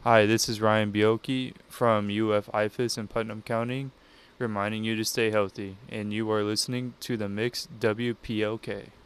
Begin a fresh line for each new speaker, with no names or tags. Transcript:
Hi, this is Ryan Bioki from UF IFAS in Putnam County, reminding you to stay healthy, and you are listening to the Mix WPOK.